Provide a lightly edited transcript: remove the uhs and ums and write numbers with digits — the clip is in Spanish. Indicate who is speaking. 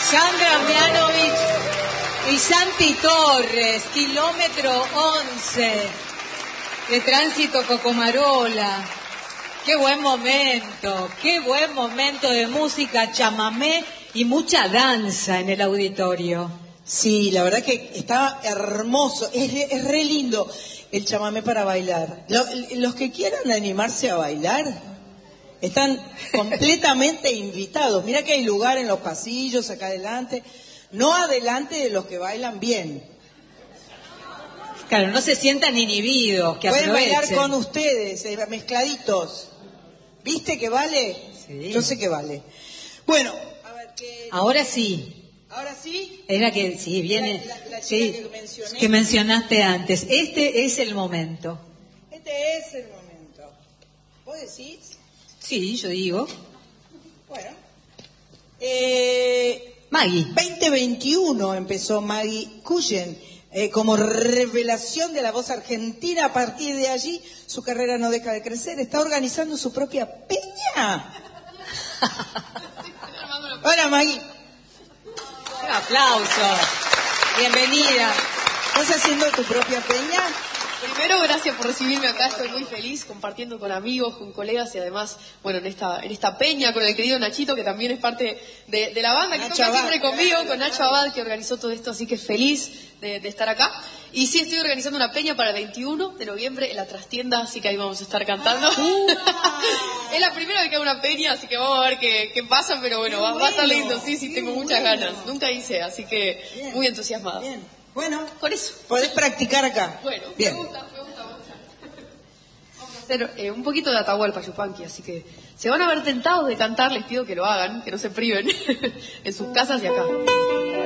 Speaker 1: Sandra Mianovich y Santi Torres, kilómetro 11 de Tránsito Cocomarola. Qué buen momento de música, chamamé y mucha danza en el auditorio.
Speaker 2: Sí, la verdad que está hermoso, es re lindo el chamamé para bailar. Los que quieran animarse a bailar están completamente invitados. Mira que hay lugar en los pasillos, acá adelante, no adelante de los que bailan bien.
Speaker 1: Claro, no se sientan inhibidos, que
Speaker 2: pueden
Speaker 1: aprovechen.
Speaker 2: Bailar con ustedes, mezcladitos. ¿Viste que vale?
Speaker 1: Sí.
Speaker 2: Yo sé que vale. Bueno,
Speaker 1: a ver, ahora sí.
Speaker 2: ¿Ahora sí?
Speaker 1: Era que sí, viene.
Speaker 2: La
Speaker 1: sí, que mencionaste antes. Este es el momento.
Speaker 2: Este es el momento. ¿Vos decís?
Speaker 1: Sí, yo digo.
Speaker 2: Bueno.
Speaker 1: Maggie.
Speaker 2: 2021 empezó Maggie Cullen como revelación de la voz argentina. A partir de allí, su carrera no deja de crecer. Está organizando su propia peña. Hola, Maggie.
Speaker 1: Un aplauso. Bienvenida.
Speaker 2: ¿Estás haciendo tu propia peña?
Speaker 3: Primero, gracias por recibirme acá, estoy muy feliz compartiendo con amigos, con colegas y además, bueno, en esta peña con el querido Nachito, que también es parte de la banda, que
Speaker 2: Nacho
Speaker 3: toca
Speaker 2: Abad,
Speaker 3: siempre conmigo, con Nacho Abad, que organizó todo esto, así que feliz de estar acá. Y sí, estoy organizando una peña para el 21 de noviembre en la trastienda, así que ahí vamos a estar cantando. Es la primera vez que hago una peña, así que vamos a ver qué pasa, pero bueno, va a estar lindo, sí, tengo muchas ganas. Nunca hice, así que muy entusiasmada.
Speaker 2: Bien. Bueno,
Speaker 3: con eso.
Speaker 2: Podés practicar acá.
Speaker 3: Bueno,
Speaker 2: bien.
Speaker 3: Me gusta. Vamos a hacer un poquito de Atahualpa Yupanqui, así que se van a ver tentados de cantar, les pido que lo hagan, que no se priven en sus casas y acá.